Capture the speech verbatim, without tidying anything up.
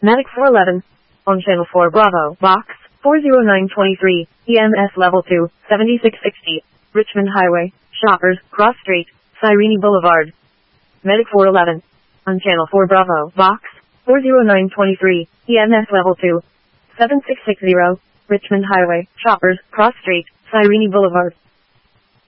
Medic four eleven. On Channel four Bravo, Box four zero nine two three, E M S Level two, seventy-six sixty, Richmond Highway, Shoppers, Cross Street, Cyrene Boulevard. Medic four eleven. On Channel four Bravo, Box four zero nine two three, E M S Level two, seventy-six sixty, Richmond Highway, Shoppers, Cross Street, Cyrene Boulevard.